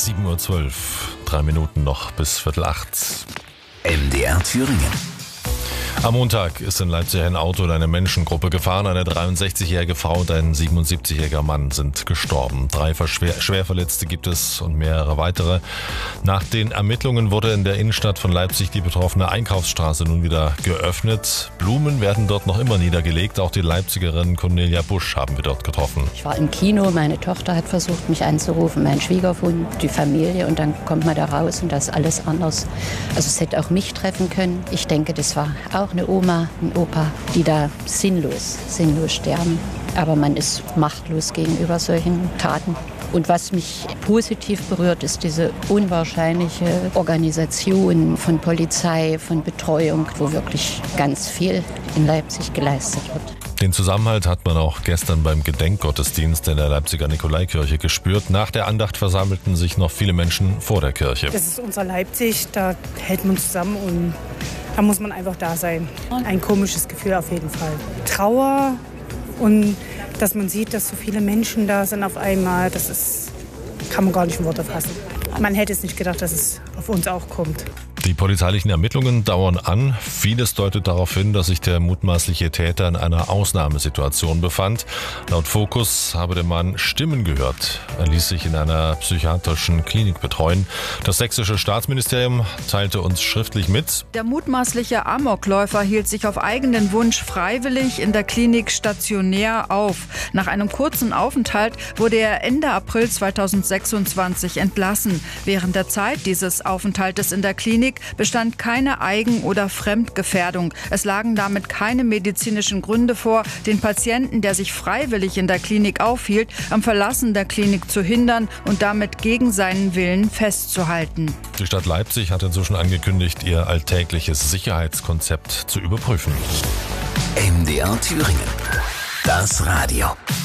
7:12 Uhr, 3 Minuten noch bis 7:45. MDR Thüringen. Am Montag ist in Leipzig ein Auto in eine Menschengruppe gefahren. Eine 63-jährige Frau und ein 77-jähriger Mann sind gestorben. 3 Schwerverletzte gibt es und mehrere weitere. Nach den Ermittlungen wurde in der Innenstadt von Leipzig die betroffene Einkaufsstraße nun wieder geöffnet. Blumen werden dort noch immer niedergelegt. Auch die Leipzigerin Cornelia Busch haben wir dort getroffen. Ich war im Kino, meine Tochter hat versucht, mich anzurufen, mein Schwiegersohn, die Familie, und dann kommt man da raus und das ist alles anders. Also es hätte auch mich treffen können. Ich denke, das war auch eine Oma, ein Opa, die da sinnlos sterben. Aber man ist machtlos gegenüber solchen Taten. Und was mich positiv berührt, ist diese unwahrscheinliche Organisation von Polizei, von Betreuung, wo wirklich ganz viel in Leipzig geleistet wird. Den Zusammenhalt hat man auch gestern beim Gedenkgottesdienst in der Leipziger Nikolaikirche gespürt. Nach der Andacht versammelten sich noch viele Menschen vor der Kirche. Das ist unser Leipzig, da hält man zusammen und da muss man einfach da sein. Ein komisches Gefühl auf jeden Fall. Trauer und dass man sieht, dass so viele Menschen da sind auf einmal, kann man gar nicht in Worte fassen. Man hätte es nicht gedacht, dass es auf uns auch kommt. Die polizeilichen Ermittlungen dauern an. Vieles deutet darauf hin, dass sich der mutmaßliche Täter in einer Ausnahmesituation befand. Laut Focus habe der Mann Stimmen gehört. Er ließ sich in einer psychiatrischen Klinik betreuen. Das sächsische Staatsministerium teilte uns schriftlich mit: Der mutmaßliche Amokläufer hielt sich auf eigenen Wunsch freiwillig in der Klinik stationär auf. Nach einem kurzen Aufenthalt wurde er Ende April 2026 entlassen. Während der Zeit dieses Aufenthaltes in der Klinik bestand keine Eigen- oder Fremdgefährdung. Es lagen damit keine medizinischen Gründe vor, den Patienten, der sich freiwillig in der Klinik aufhielt, am Verlassen der Klinik zu hindern und damit gegen seinen Willen festzuhalten. Die Stadt Leipzig hat inzwischen angekündigt, ihr alltägliches Sicherheitskonzept zu überprüfen. MDR Thüringen. Das Radio.